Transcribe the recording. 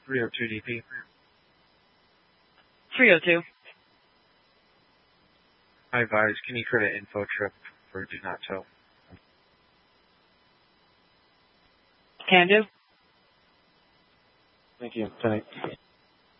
302 DP. 302. I advise, can you create an info trip for do not tow? Can do. Thank you. Tonight.